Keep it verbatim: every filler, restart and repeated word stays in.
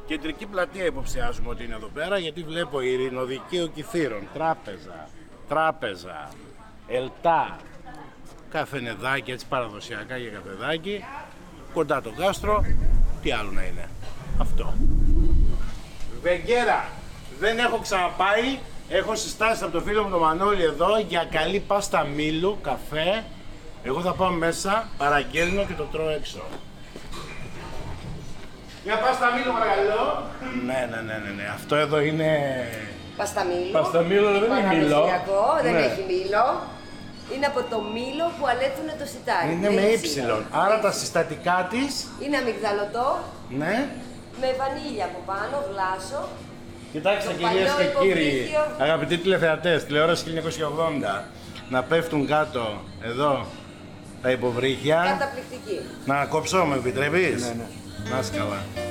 Κεντρική πλατεία υποψιάζουμε ότι είναι εδώ πέρα, γιατί βλέπω Ειρηνοδικαίου Κιθήρων, τράπεζα, τράπεζα, ελτά, καφενεδάκι, έτσι παραδοσιακά για καφεδάκι, κοντά το γάστρο, τι άλλο να είναι, αυτό. Βεγγέρα, δεν έχω ξαναπάει, έχω συστάσεις από το φίλο μου τον Μανώλη εδώ για καλή πάστα μήλου, καφέ. Εγώ θα πάω μέσα, παραγγέλνω και το τρώω έξω. Μια πάστα μήλου παρακαλώ. Ναι, ναι, ναι, ναι, ναι, αυτό εδώ είναι... Πασταμήλο. Πασταμήλο δεν είναι μήλο. Δεν ναι. έχει μήλο. Είναι από το μήλο που αλέθουνε το σιτάρι. Είναι με ύψιλον. Άρα τα συστατικά της... Είναι αμυγδαλωτό. Ναι. Με βανίλια από πάνω, γλάσο. Κοιτάξτε το κυρίες και παλιό κύριοι, υποβρύχιο. αγαπητοί τηλεθεατές, τηλεόραση χίλια εννιακόσια ογδόντα, να πέφτουν κάτω εδώ τα υποβρύχια. Καταπληκτική. Να κόψω, με επιτρέπεις? Ναι, ναι. Να είσαι καλά.